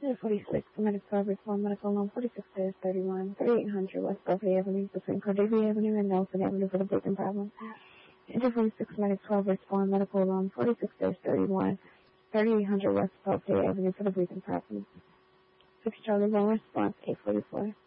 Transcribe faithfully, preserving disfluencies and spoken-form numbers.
forty-six, Medical Service for Medical Loan, forty-six dash thirty-one, thirty-eight hundred West Berkeley Avenue, between Cordelia Avenue and Nelson Avenue for the breathing problem. Enter forty-six, Medical Service for Medical Loan, forty-six dash thirty-one, thirty-eight hundred West Berkeley Avenue for the breathing problem. six Charlie One Response, eight forty-four.